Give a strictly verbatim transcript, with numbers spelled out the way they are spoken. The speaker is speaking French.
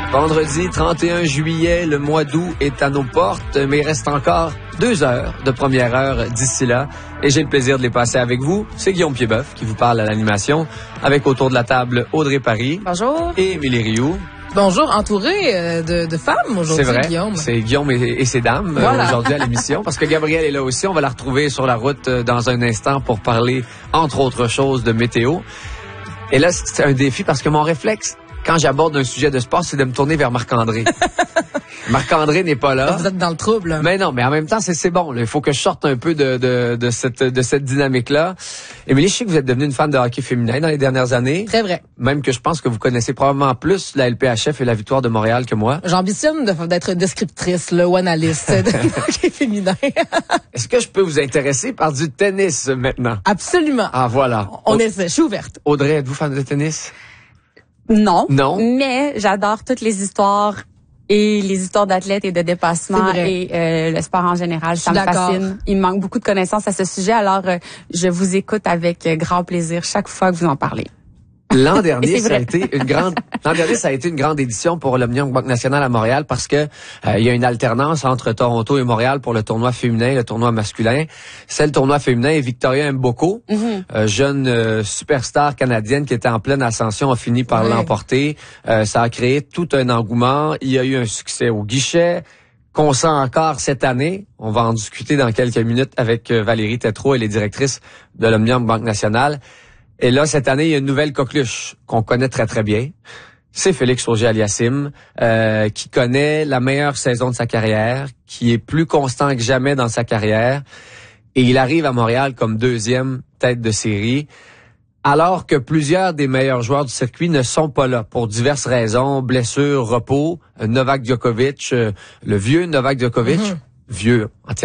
Vendredi trente et un juillet, le mois d'août est à nos portes, mais il reste encore deux heures de première heure d'ici là. Et j'ai le plaisir de les passer avec vous. C'est Guillaume Piedboeuf qui vous parle à l'animation, avec autour de la table Audrey Paris. Bonjour. Et Émilie Rioux. Bonjour, entouré euh, de, de femmes aujourd'hui, C'est vrai, Guillaume. c'est Guillaume et, et ses dames Voilà. euh, aujourd'hui à l'émission, parce que Gabrielle est là aussi. On va la retrouver sur la route euh, dans un instant pour parler, entre autres choses, de météo. Et là, c'est un défi parce que mon réflexe, quand j'aborde un sujet de sport, c'est de me tourner vers Marc-André. Marc-André n'est pas là. Vous êtes dans le trouble. Là. Mais non, mais en même temps, c'est, c'est bon. Il faut que je sorte un peu de, de, de cette, de cette dynamique-là. Émilie, je sais que vous êtes devenue une fan de hockey féminin dans les dernières années. Très vrai. Même que je pense que vous connaissez probablement plus la L P H F et la Victoire de Montréal que moi. J'ambitionne de, d'être descriptrice, là, ou analyste de hockey féminin. Est-ce que je peux vous intéresser par du tennis maintenant? Absolument. Ah, voilà. On essaie. Je suis ouverte. Audrey, êtes-vous fan de tennis? Non. Non. Mais j'adore toutes les histoires et les histoires d'athlètes et de dépassement et euh, le sport en général. Ça me fascine. Il me manque beaucoup de connaissances à ce sujet. Alors, euh, je vous écoute avec grand plaisir chaque fois que vous en parlez. L'an dernier, ça a été une grande, l'an dernier, ça a été une grande édition pour l'Omnium Banque Nationale à Montréal parce que euh, il y a une alternance entre Toronto et Montréal pour le tournoi féminin et le tournoi masculin. C'est le tournoi féminin et Victoria Mboko, mm-hmm. euh, jeune euh, superstar canadienne qui était en pleine ascension, a fini par oui. l'emporter. Euh, ça a créé tout un engouement. Il y a eu un succès au guichet qu'on sent encore cette année. On va en discuter dans quelques minutes avec euh, Valérie Tétrault, elle est directrice de l'Omnium Banque Nationale. Et là, cette année, il y a une nouvelle coqueluche qu'on connaît très, très bien. C'est Félix Auger-Aliassime, euh, qui connaît la meilleure saison de sa carrière, qui est plus constant que jamais dans sa carrière. Et il arrive à Montréal comme deuxième tête de série, alors que plusieurs des meilleurs joueurs du circuit ne sont pas là pour diverses raisons, blessures, repos. Novak Djokovic, euh, le vieux Novak Djokovic, mm-hmm. vieux, entièrement.